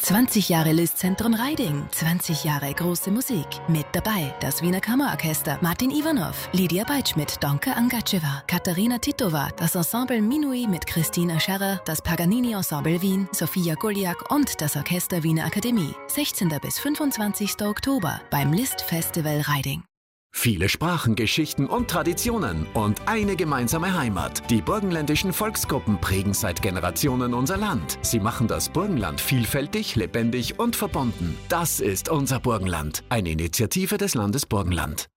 20 Jahre Listzentrum Raiding, 20 Jahre große Musik. Mit dabei das Wiener Kammerorchester, Martin Ivanov, Lydia Beitschmidt, Donka Angacheva, Katharina Titova, das Ensemble Minui mit Christina Scherrer, das Paganini Ensemble Wien, Sophia Goliak und das Orchester Wiener Akademie. 16. bis 25. Oktober beim Liszt Festival Raiding. Viele Sprachen, Geschichten und Traditionen und eine gemeinsame Heimat. Die burgenländischen Volksgruppen prägen seit Generationen unser Land. Sie machen das Burgenland vielfältig, lebendig und verbunden. Das ist unser Burgenland, eine Initiative des Landes Burgenland.